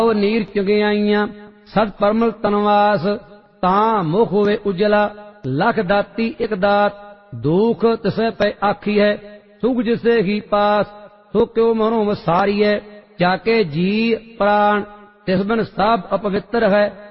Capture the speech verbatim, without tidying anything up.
नीर चुगियाइयां सत परमल तनवास तां मुख होवे उजला लख दाती एक दात दुख तिसै पै आखी है सुख जिसे ही पास सो क्यों मनो वसारी है जाके जी प्राण तिस बिन सब अपवित्र है